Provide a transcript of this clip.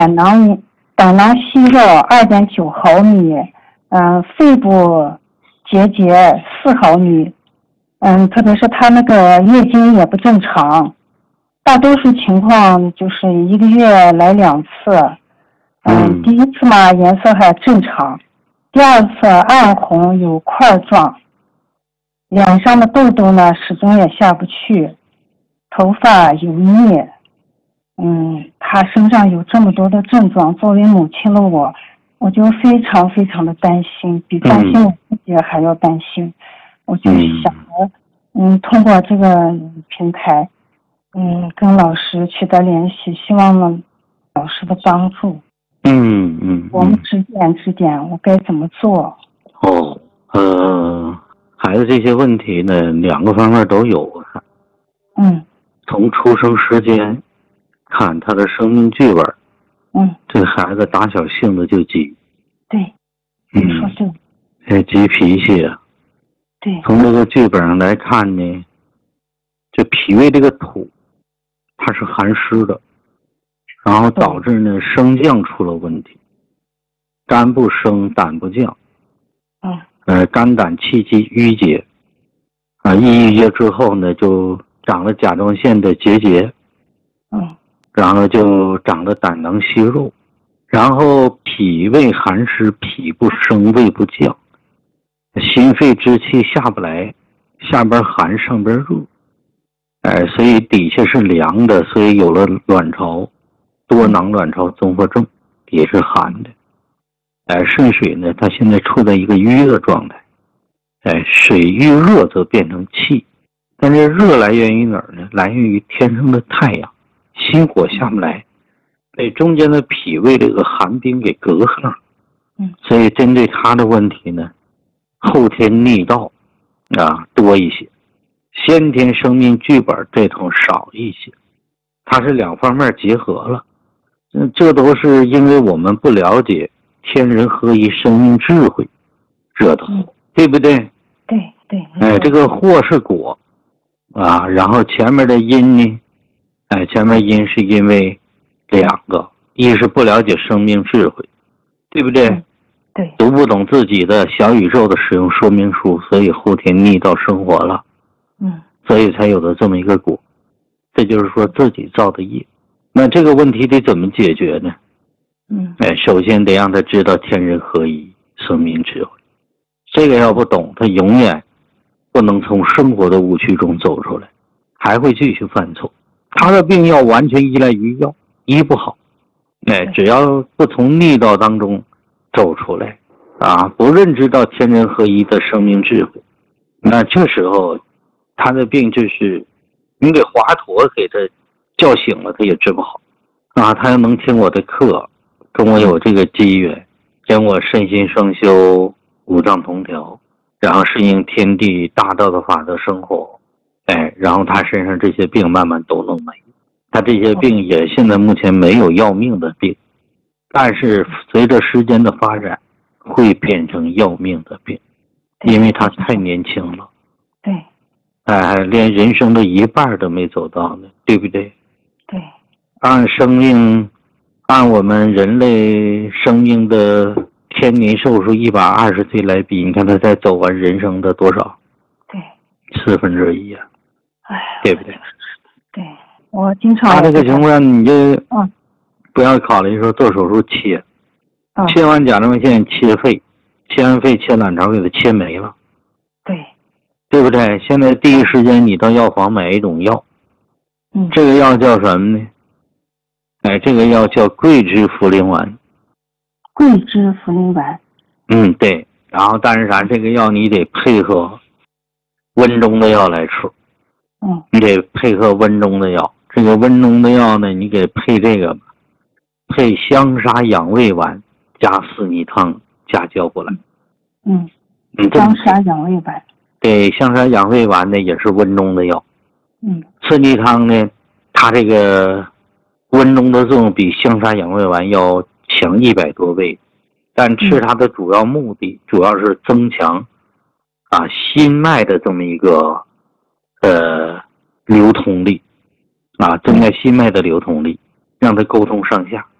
胆囊息肉2.9毫米，肺部结节4毫米，特别是他那个月经也不正常，大多数情况就是1个月来2次，第一次嘛颜色还正常，第二次暗红有块状，脸上的痘痘呢始终也下不去，头发油腻。他身上有这么多的症状，作为母亲的我就非常非常的担心，比担心我自己还要担心。我就想着通过这个平台跟老师取得联系，希望呢老师的帮助。我们指点我该怎么做。 孩子这些问题呢2个方面都有。从出生时间看他的生命剧本，这孩子打小性子就急。 对，你说对。 急脾气啊。 对。 从这个剧本上来看呢，这脾胃这个土它是寒湿的，然后导致呢升降出了问题，肝不升胆不降，肝胆气机郁结，郁结之后呢就长了甲状腺的结节，然后就长了胆囊息肉，然后脾胃寒湿，脾不升胃不降，心肺之气下不来，下边寒上边热，所以底下是凉的，所以有了卵巢多囊卵巢综合症，也是寒的。肾水呢它现在处在一个瘀的状态，水遇热则变成气，但是热来源于哪儿呢？来源于天生的太阳，心火下不来，被中间的脾胃这个寒冰给隔上了。所以针对他的问题呢，后天逆道多一些，先天生命剧本这头少一些，它是2方面结合了。这都是因为我们不了解天人合一生命智慧这头，对不对？ 对。 这个祸是果然后前面的因呢，前面因是因为2个，一是不了解生命智慧，对不对？ 对。 读不懂自己的小宇宙的使用说明书，所以后天逆道生活了，所以才有了这么一个果，这就是说自己造的业。那这个问题得怎么解决呢？首先得让他知道天人合一生命智慧，这个要不懂，他永远不能从生活的误区中走出来，还会继续犯错。他的病要完全依赖于药，医不好。只要不从逆道当中走出来不认知到天人合一的生命智慧，那这时候他的病就是你给华佗给他叫醒了，他也治不好他要能听我的课，跟我有这个机缘，跟我身心双修，五脏同调，然后适应天地大道的法则生活，然后他身上这些病慢慢都能没。他这些病也现在目前没有要命的病，但是随着时间的发展会变成要命的病，因为他太年轻了。 对。 连人生的一半都没走到呢，对不对？ 对。 按我们人类生命的天年寿数120岁来比，你看他才走完人生的多少？ 对 1/4对不对？ 对，我经常他这个情况你就不要考虑说做手术切，切完甲状腺切肺，切完肺切卵巢给他切没了，对不对？现在第一时间你到药房买一种药，这个药叫什么呢？这个药叫桂枝茯苓丸。 桂枝茯苓丸。 对。然后但是啥，这个药你得配合温中的药来吃。你得配合温中的药。这个温中的药呢，你给配这个吧，配香砂养胃丸加四逆汤加胶布兰。 香砂养胃丸。 对，香砂养胃丸呢也是温中的药。四逆汤呢，它这个温中的作用比香砂养胃丸要强100多倍，但吃它的主要目的主要是增强心脉的这么一个流通力增加心脉的流通力，让它沟通上下。